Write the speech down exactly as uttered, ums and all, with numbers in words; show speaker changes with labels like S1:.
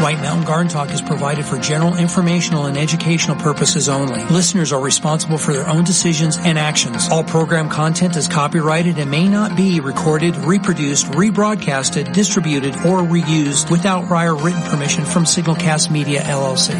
S1: White Mountain Garden Talk is provided for general informational and educational purposes only. Listeners are responsible for their own decisions and actions. All program content is copyrighted and may not be recorded, reproduced, rebroadcasted, distributed, or reused without prior written permission from Signalcast Media, L L C.